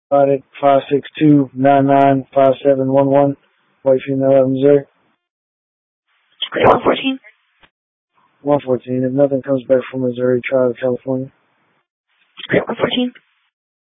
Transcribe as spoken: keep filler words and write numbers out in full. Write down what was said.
Got it. Five six two nine nine five seven one one. White female out of Missouri. Great, one fourteen. one fourteen. If nothing comes back from Missouri, try to California. Great, one fourteen.